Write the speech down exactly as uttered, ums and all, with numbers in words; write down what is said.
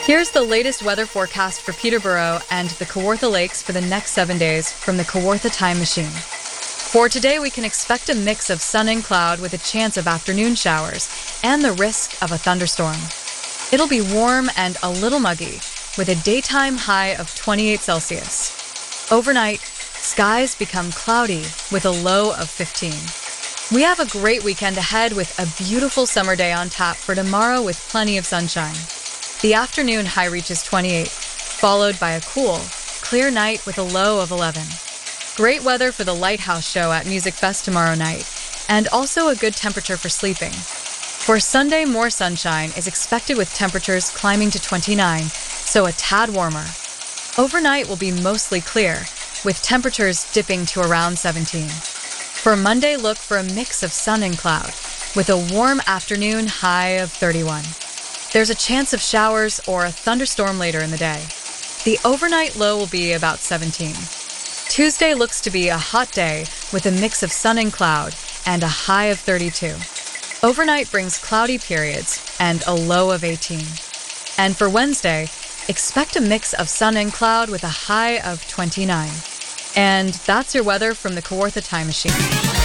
Here's the latest weather forecast for Peterborough and the Kawartha Lakes for the next seven days from the Kawartha Time Machine. For today, we can expect a mix of sun and cloud with a chance of afternoon showers and the risk of a thunderstorm. It'll be warm and a little muggy, with a daytime high of twenty-eight Celsius. Overnight, skies become cloudy with a low of fifteen. We have a great weekend ahead with a beautiful summer day on tap for tomorrow with plenty of sunshine. The afternoon high reaches twenty-eight, followed by a cool, clear night with a low of eleven. Great weather for the Lighthouse Show at Music Fest tomorrow night, and also a good temperature for sleeping. For Sunday, more sunshine is expected with temperatures climbing to twenty-nine, so a tad warmer. Overnight will be mostly clear, with temperatures dipping to around seventeen. For Monday, look for a mix of sun and cloud, with a warm afternoon high of thirty-one. There's a chance of showers or a thunderstorm later in the day. The overnight low will be about seventeen. Tuesday looks to be a hot day with a mix of sun and cloud and a high of thirty-two. Overnight brings cloudy periods and a low of eighteen. And for Wednesday, expect a mix of sun and cloud with a high of twenty-nine. And that's your weather from the Kawartha Time Machine.